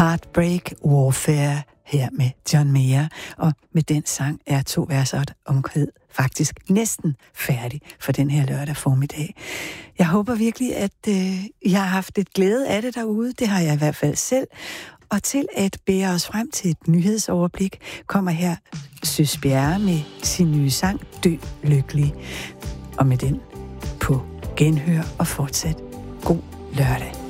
Heartbreak Warfare her med John Mayer. Og med den sang er 2 verser omkvæd faktisk næsten færdig for den her lørdag formiddag. Jeg håber virkelig, at jeg har haft et glæde af det derude. Det har jeg i hvert fald selv. Og til at bære os frem til et nyhedsoverblik, kommer her Søs Bjerre med sin nye sang Dø Lykkelig. Og med den på genhør og fortsat god lørdag.